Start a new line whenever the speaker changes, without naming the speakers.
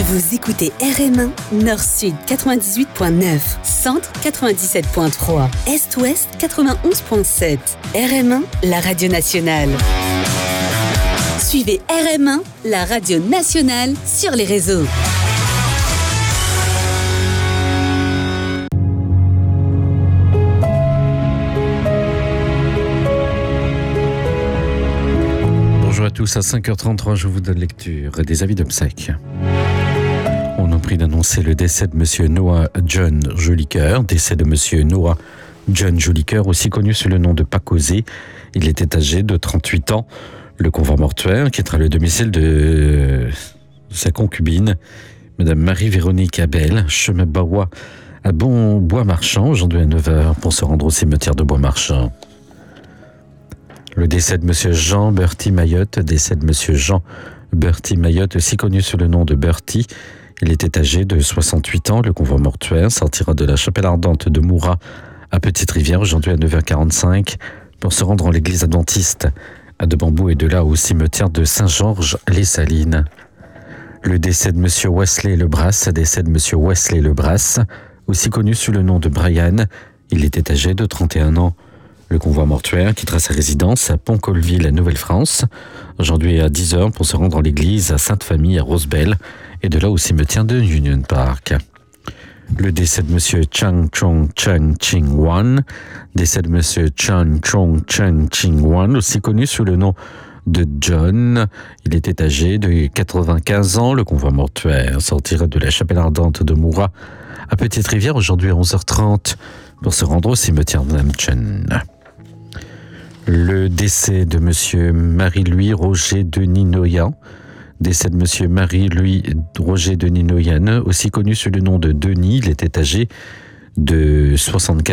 Vous écoutez RM1, Nord-Sud 98.9, Centre 97.3, Est-Ouest 91.7. RM1, la radio nationale. Suivez RM1, la radio nationale, sur les réseaux.
Bonjour à tous, à 5h33, je vous donne lecture des avis d'obsèques. On nous prie d'annoncer le décès de M. Noah John Jolicoeur, décès de M. Noah John Jolicoeur, aussi connu sous le nom de Pacozé. Il était âgé de 38 ans. Le convoi mortuaire quittera le domicile de sa concubine, Mme Marie-Véronique Abel, chemin Barois à Bois-Marchand, aujourd'hui à 9h, pour se rendre au cimetière de Bois-Marchand. Le décès de M. Jean Bertie Mayotte, décès de M. Jean Bertie Mayotte, aussi connu sous le nom de Bertie. Il était âgé de 68 ans. Le convoi mortuaire sortira de la chapelle ardente de Mourat à Petite-Rivière, aujourd'hui à 9h45, pour se rendre en l'église adventiste à de Bambou et de là au cimetière de Saint-Georges-les-Salines. Le décès de M. Wesley Lebras, décès de M. Wesley Lebras, aussi connu sous le nom de Brian. Il était âgé de 31 ans. Le convoi mortuaire quittera sa résidence à Pont-Colville, à Nouvelle-France, aujourd'hui à 10h, pour se rendre en l'église à Sainte-Famille, à Rosebelle, et de là au cimetière de Union Park. Le décès de M. Chang Chong Chang Ching Wan, décès de M. Chang Chong Chang Ching Wan, aussi connu sous le nom de John. Il était âgé de 95 ans. Le convoi mortuaire sortira de la chapelle ardente de Mourat à Petite-Rivière, aujourd'hui à 11h30, pour se rendre au cimetière de Namchen. Le décès de M. Marie-Louis Roger Denis Noyan, décès de M. Marie-Louis Roger Denis Noyan, aussi connu sous le nom de Denis. Il était âgé de 74